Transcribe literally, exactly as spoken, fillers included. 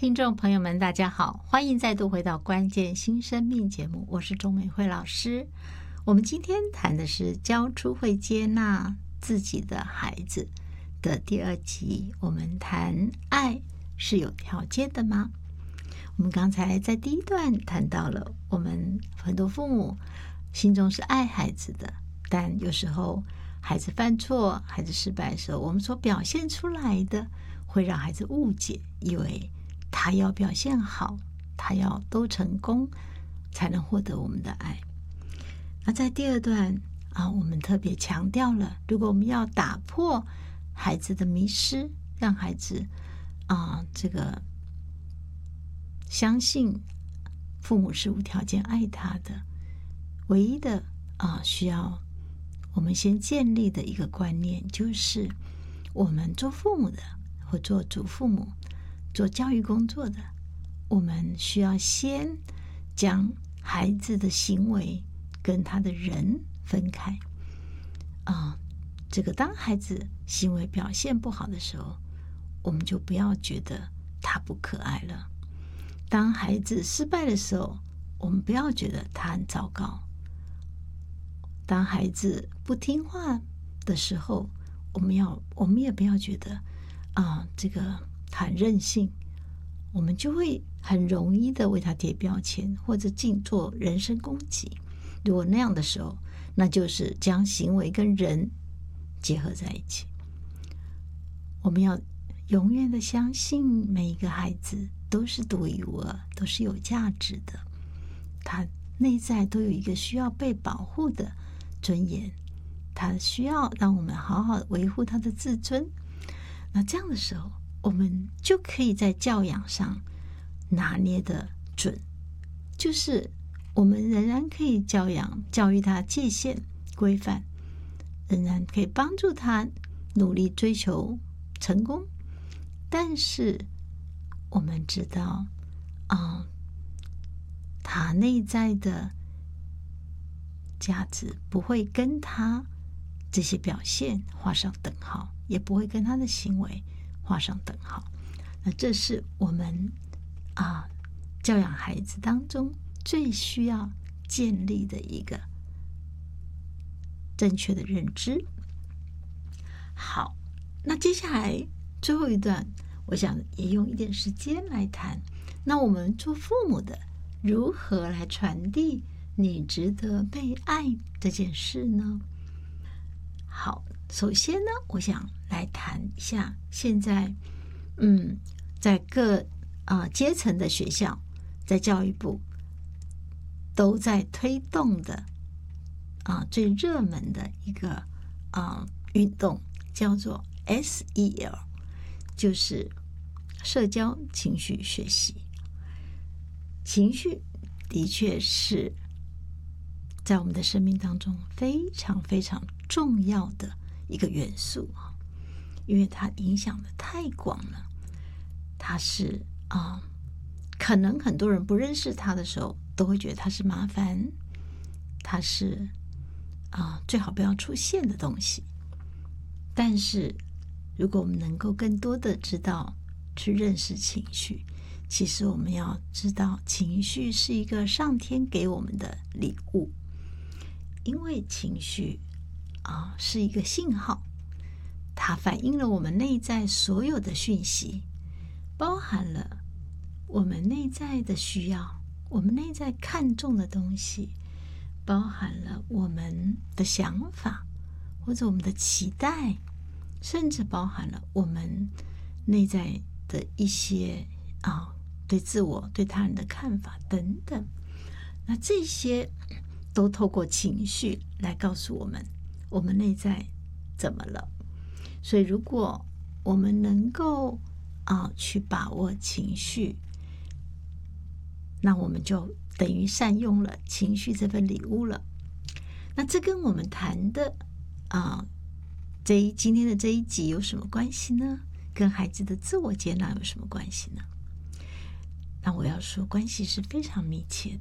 听众朋友们大家好，欢迎再度回到关键新生命节目，我是钟美惠老师。我们今天谈的是教出会接纳自己的孩子的第二集，我们谈爱是有条件的吗？我们刚才在第一段谈到了，我们很多父母心中是爱孩子的，但有时候孩子犯错、孩子失败的时候，我们所表现出来的会让孩子误解，以为他要表现好，他要都成功才能获得我们的爱。那在第二段啊，我们特别强调了，如果我们要打破孩子的迷失，让孩子啊这个相信父母是无条件爱他的，唯一的啊需要我们先建立的一个观念，就是我们做父母的或做祖父母做教育工作的，我们需要先将孩子的行为跟他的人分开啊。这个当孩子行为表现不好的时候，我们就不要觉得他不可爱了。当孩子失败的时候，我们不要觉得他很糟糕。当孩子不听话的时候，我们要我们也不要觉得啊，这个他很任性，我们就会很容易的为他贴标签，或者尽做人身攻击。如果那样的时候，那就是将行为跟人结合在一起。我们要永远的相信每一个孩子都是独一无二，都是有价值的，他内在都有一个需要被保护的尊严，他需要让我们好好维护他的自尊。那这样的时候，我们就可以在教养上拿捏的准，就是我们仍然可以教养教育他界限规范，仍然可以帮助他努力追求成功，但是我们知道啊、嗯，他内在的价值不会跟他这些表现画上等号，也不会跟他的行为画上等号。那这是我们啊教养孩子当中最需要建立的一个正确的认知。好，那接下来最后一段，我想也用一点时间来谈，那我们做父母的如何来传递你值得被爱这件事呢？好，首先呢，我想来谈一下现在嗯，在各啊、呃、阶层的学校，在教育部都在推动的啊、呃、最热门的一个啊、呃、运动，叫做 S E L， 就是社交情绪学习。情绪的确是在我们的生命当中非常非常重要的一个元素，因为它影响的太广了。它是啊、呃，可能很多人不认识它的时候，都会觉得它是麻烦，它是啊、呃、最好不要出现的东西。但是如果我们能够更多的知道去认识情绪，其实我们要知道情绪是一个上天给我们的礼物，因为情绪啊是一个信号，它反映了我们内在所有的讯息，包含了我们内在的需要，我们内在看重的东西，包含了我们的想法或者我们的期待，甚至包含了我们内在的一些啊对自我对他人的看法等等。那这些都透过情绪来告诉我们我们内在怎么了。所以如果我们能够啊去把握情绪，那我们就等于善用了情绪这份礼物了。那这跟我们谈的啊这一今天的这一集有什么关系呢？跟孩子的自我接纳有什么关系呢？那我要说，关系是非常密切